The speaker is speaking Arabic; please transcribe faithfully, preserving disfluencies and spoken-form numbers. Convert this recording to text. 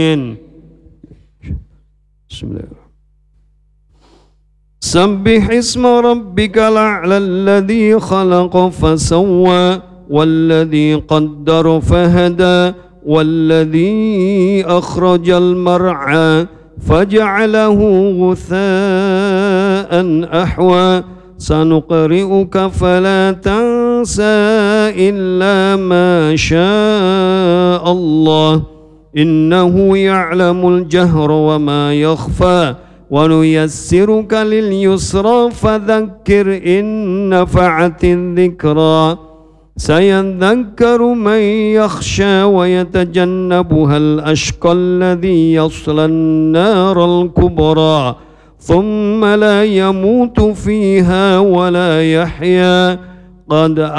بسم الله. سبح اسم ربك الأعلى الذي خلق فسوى والذي قدر فهدى والذي أخرج المرعى فجعله غثاء أحوى سنقرئك فلا تنسى إلا ما شاء الله إنه يعلم الجهر وما يخفى ونيسرك لليسرى فذكر إن نفعت الذكرى سيذكر من يخشى ويتجنبها الأشقى الذي يصلى النار الكبرى ثم لا يموت فيها ولا يحيا قد